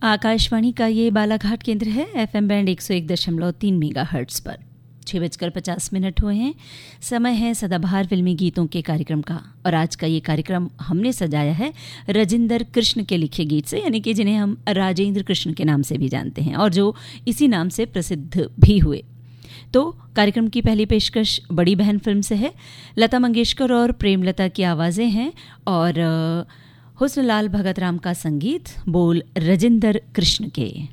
आकाशवाणी का ये बालाघाट केंद्र है। एफएम बैंड 101.3 मेगाहर्ट्ज पर 6:50 हुए हैं। समय है सदाबहार फिल्मी गीतों के कार्यक्रम का, और आज का ये कार्यक्रम हमने सजाया है राजेंद्र कृष्ण के लिखे गीत से, यानी कि जिन्हें हम राजेंद्र कृष्ण के नाम से भी जानते हैं और जो इसी नाम से प्रसिद्ध भी हुए। तो कार्यक्रम की पहली पेशकश बड़ी बहन फिल्म से है। लता मंगेशकर और प्रेमलता की आवाज़ें हैं और हुस्न लाल भगत राम का संगीत, बोल राजेंद्र कृष्ण के।